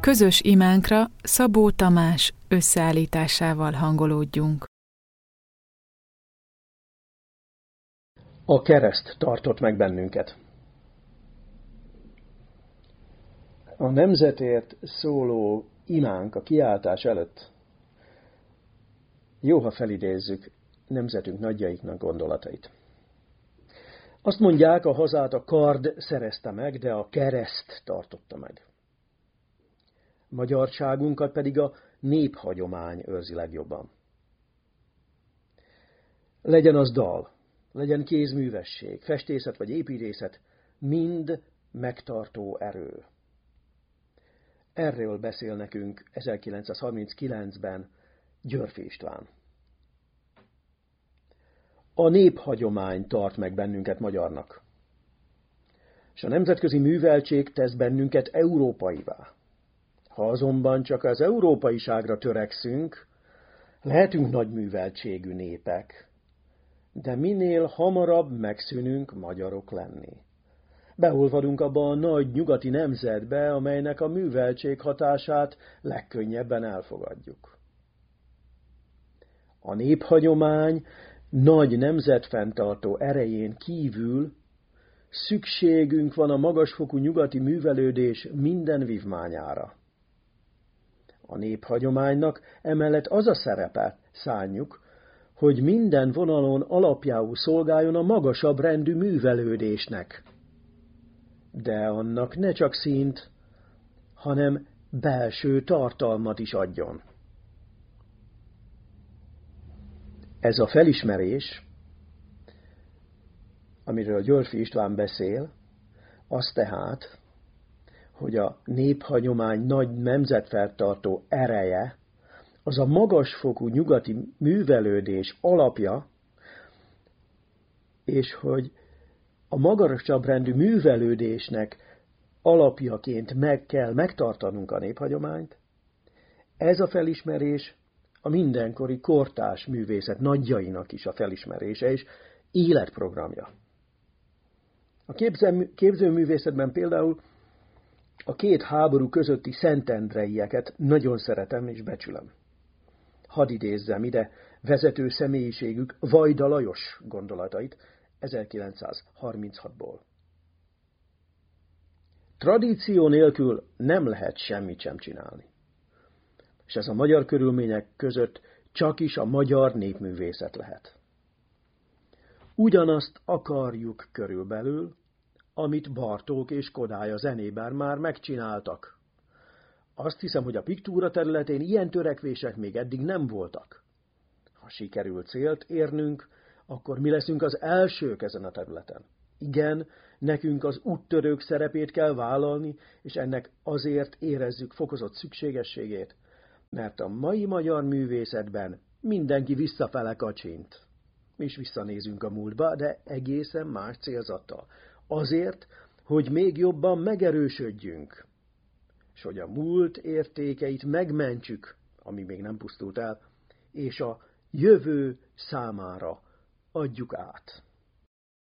közös imánkra Szabó Tamás összeállításával hangolódjunk. A kereszt tartott meg bennünket. A nemzetért szóló imánk a kiáltás előtt jó, ha felidézzük nemzetünk nagyjaiknak gondolatait. Azt mondják, a hazát a kard szerezte meg, de a kereszt tartotta meg. Magyarságunkat pedig a néphagyomány őrzi legjobban. Legyen az dal, legyen kézművesség, festészet vagy építészet, mind megtartó erő. Erről beszél nekünk 1939-ben Györffy István. A néphagyomány tart meg bennünket magyarnak, és a nemzetközi műveltség tesz bennünket európaivá. Ha azonban csak az európaiságra törekszünk, lehetünk nagy műveltségű népek, de minél hamarabb megszűnünk magyarok lenni. Beolvadunk abba a nagy nyugati nemzetbe, amelynek a műveltség hatását legkönnyebben elfogadjuk. A néphagyomány nagy nemzetfenntartó erején kívül szükségünk van a magasfokú nyugati művelődés minden vívmányára. A néphagyománynak emellett az a szerepe szánjuk, hogy minden vonalon alapjául szolgáljon a magasabb rendű művelődésnek. De annak ne csak színt, hanem belső tartalmat is adjon. Ez a felismerés, amiről Györffy István beszél, az tehát, hogy a néphagyomány nagy nemzetfeltartó ereje, az a magasfokú nyugati művelődés alapja, és hogy a magasabb rendű művelődésnek alapjaként meg kell megtartanunk a néphagyományt, ez a felismerés a mindenkori kortárs művészet nagyjainak is a felismerése és életprogramja. A képzőművészetben például a két háború közötti szentendreieket nagyon szeretem és becsülöm. Hadd idézzem ide vezető személyiségük Vajda Lajos gondolatait 1936-ból. Tradíció nélkül nem lehet semmit sem csinálni. És ez a magyar körülmények között csak is a magyar népművészet lehet. Ugyanazt akarjuk körülbelül, amit Bartók és Kodály a zenében már megcsináltak. Azt hiszem, hogy a piktúra területén ilyen törekvések még eddig nem voltak. Ha sikerül célt érnünk, akkor mi leszünk az elsők ezen a területen. Igen, nekünk az úttörők szerepét kell vállalni, és ennek azért érezzük fokozott szükségességét, mert a mai magyar művészetben mindenki visszafele kacsint. Mi is visszanézünk a múltba, de egészen más célzattal. Azért, hogy még jobban megerősödjünk, és hogy a múlt értékeit megmentsük, ami még nem pusztult el, és a jövő számára adjuk át.